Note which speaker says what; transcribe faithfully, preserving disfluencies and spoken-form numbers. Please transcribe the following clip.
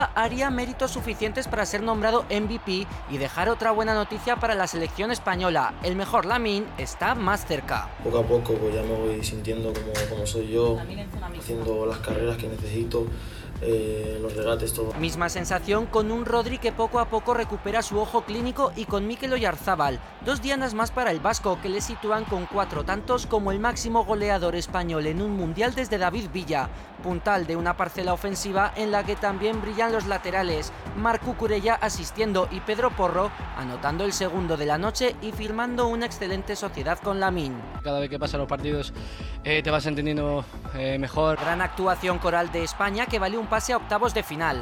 Speaker 1: Haría méritos suficientes para ser nombrado M V P y dejar otra buena noticia para la selección española. El mejor Lamine está más cerca.
Speaker 2: Poco a poco pues ya me voy sintiendo como, como soy yo, haciendo las carreras que necesito, eh, los regates, todo.
Speaker 1: Misma sensación con un Rodri que poco a poco recupera su ojo clínico y con Mikel Oyarzábal. Dos dianas más para el vasco, que le sitúan con cuatro tantos como el máximo goleador español en un mundial desde David Villa. Puntal de una parcela ofensiva en la que también brillan los laterales, Marc Cucurella asistiendo y Pedro Porro anotando el segundo de la noche y firmando una excelente sociedad con Lamine.
Speaker 3: Cada vez que pasan los partidos eh, te vas entendiendo eh, mejor.
Speaker 1: Gran actuación coral de España que valió un pase a octavos de final.